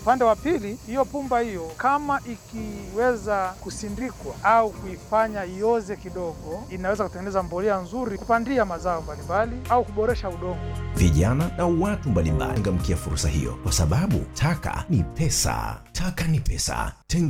Upande wa pili, hiyo pumba hiyo kama ikiweza kusindikwa au kuifanya ioze kidogo, inaweza kutengeneza mbolea nzuri kupandia mazao mbalimbali au kuboresha udongo. Vijana na watu mbalimbali changamkia fursa hiyo, kwa sababu taka ni pesa. Taka ni pesa.